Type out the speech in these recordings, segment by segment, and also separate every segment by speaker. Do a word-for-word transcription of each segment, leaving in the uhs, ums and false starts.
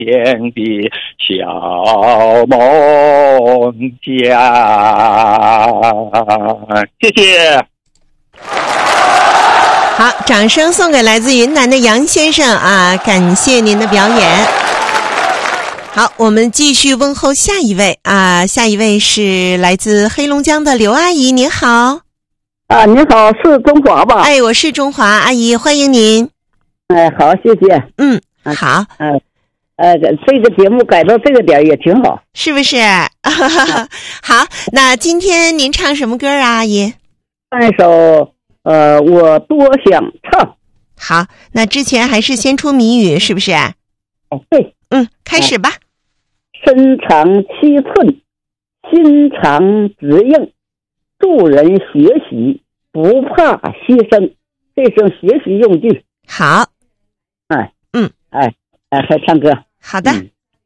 Speaker 1: 天的小梦家。谢谢。
Speaker 2: 好，掌声送给来自云南的杨先生啊，感谢您的表演。好，我们继续问候下一位啊，下一位是来自黑龙江的刘阿姨，您好。
Speaker 3: 啊，您好，是中华吧？
Speaker 2: 哎，我是中华阿姨，欢迎您。
Speaker 3: 哎，好，谢谢。
Speaker 2: 嗯，好。
Speaker 3: 嗯、呃，呃，这个节目改到这个点也挺好，
Speaker 2: 是不是？好，那今天您唱什么歌啊，阿姨？
Speaker 3: 唱一首呃，我多想唱。
Speaker 2: 好，那之前还是先出谜语，是不是？
Speaker 3: 哦，对。
Speaker 2: 嗯，开始吧。
Speaker 3: 身长七寸，心肠直硬，助人学习，不怕牺牲。这是学习用句。
Speaker 2: 好。
Speaker 3: 哎，
Speaker 2: 嗯，
Speaker 3: 哎，哎，还唱歌。
Speaker 2: 好的。
Speaker 3: 嗯，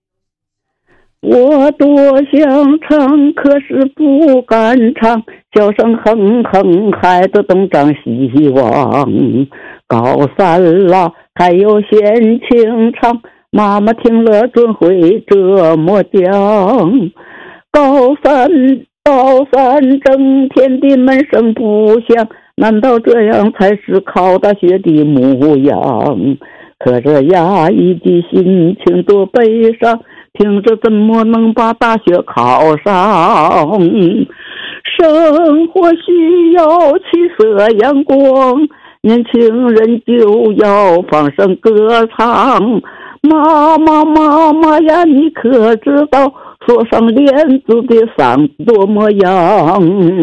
Speaker 3: 我多想唱，可是不敢唱，叫声哼哼，孩子东张西望。高三了，还有闲情唱，妈妈听了准会这么讲。高三，高三，整天的闷声不响，难道这样才是考大学的模样？可这压抑的心情多悲伤，听着怎么能把大学考上？生活需要气色阳光，年轻人就要放声歌唱。妈妈妈妈呀，你可知道说上帘子的嗓子多么样？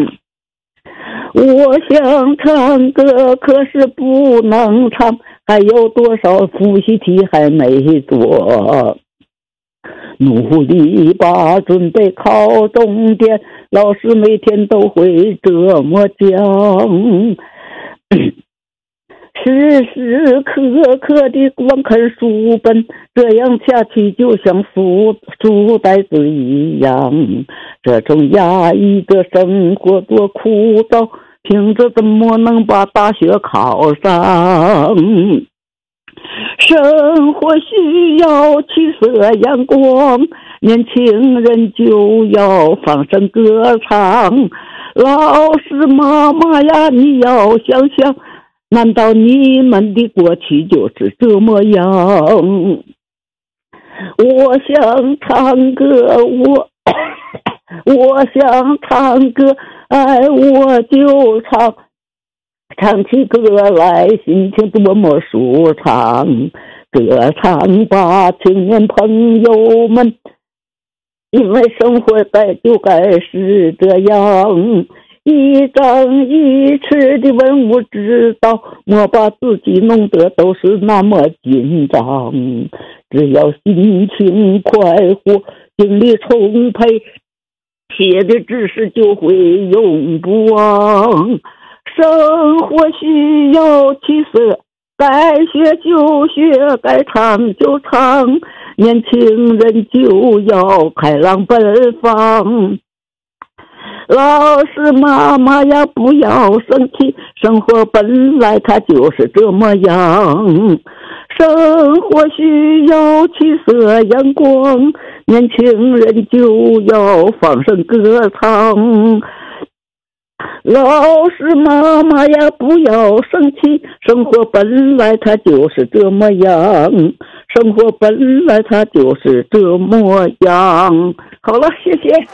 Speaker 3: 我想唱歌，可是不能唱，还有多少复习题还没做？努力吧，准备考重点，老师每天都会这么讲。时时刻刻的光看书本，这样下去就像书书呆子一样。这种压抑的生活多枯燥，听着怎么能把大学考上？生活需要气色阳光，年轻人就要放声歌唱。老师妈妈呀，你要想想，难道你们的过去就是这么样？我想唱歌，我我想唱歌，哎，我就唱，唱起歌来心情多么舒畅。歌唱吧，青年朋友们，因为生活该就该是这样。一张一弛的文物知道，莫把自己弄得都是那么紧张。只要心情快活，精力充沛，写的知识就会用不忘。生活需要气色，该学就学，该唱就唱，年轻人就要开朗奔放。老师妈妈呀，不要生气，生活本来它就是这么样。生活需要气色阳光，年轻人就要放声歌唱。老师妈妈呀，不要生气，生活本来它就是这么样。生活本来它就是这么样。好了，谢谢。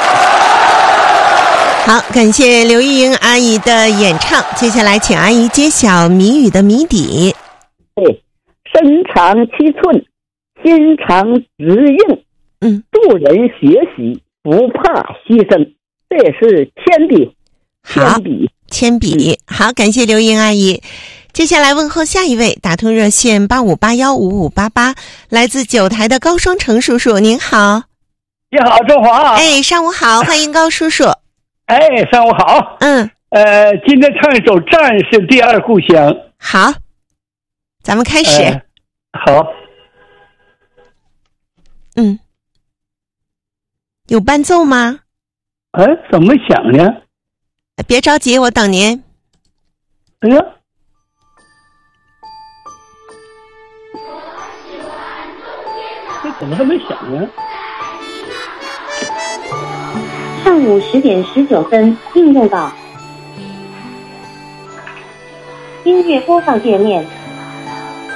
Speaker 2: 好，感谢刘玉英阿姨的演唱。接下来请阿姨揭晓谜语的谜底。
Speaker 3: 对，身长七寸，心肠直硬，
Speaker 2: 嗯，
Speaker 3: 助人学习，不怕牺牲。这也是铅笔。铅笔，
Speaker 2: 铅笔。好，感谢刘英阿姨。接下来问候下一位，打通热线八五八幺五五八八，来自九台的高双成叔叔，您好。
Speaker 1: 你好，中华。
Speaker 2: 哎，上午好，欢迎高叔叔。
Speaker 1: 哎，上午好。
Speaker 2: 嗯。
Speaker 1: 呃，今天唱一首《战士第二故乡》。
Speaker 2: 好，咱们开始。
Speaker 1: 呃、好。
Speaker 2: 嗯。有伴奏吗？
Speaker 1: 哎，怎么想呢？
Speaker 2: 别着急，我等您。
Speaker 1: 哎呀。 怎么还没响呢？
Speaker 4: 上午十点十九分，应用到音乐播放界面。